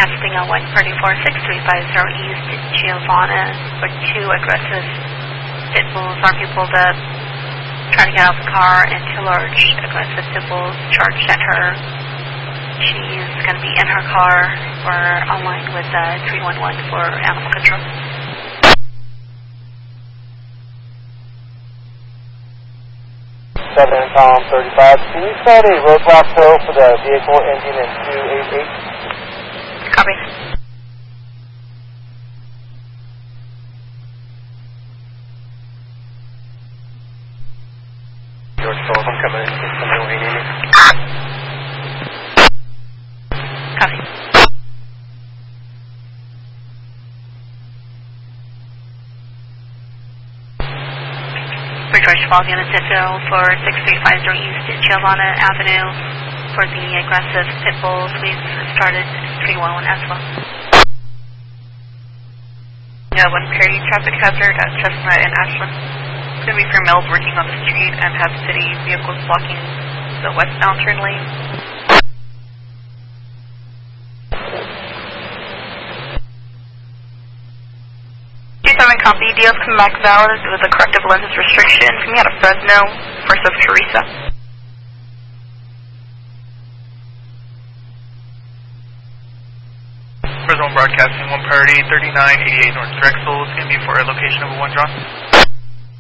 broadcasting on 134-6350 East Giovanna for 2 aggressive pit bulls are people that try to get out of the car and 2 large aggressive pit bulls charged at her. She's going to be in her car or online with 311 for animal control. Tom 35. Can you set a roadblock tow for the vehicle engine in 288? Copy. George Sullivan coming in from 288. Copy. George 12 units at Bill for 6350 East Giovanna Avenue for the aggressive pit bulls. We've started 311 as well. Yeah, 1 Perry, traffic hazard at Chestnut and Ashland. It's going to be for males working on the street and have city vehicles blocking the westbound turn lane. Copy. Deals come back valid with a corrective lenses restriction. Coming out of Fresno, first of Teresa. Fresno broadcasting 1 priority 3988 North Drexel. It's going to be for a location of 1 John.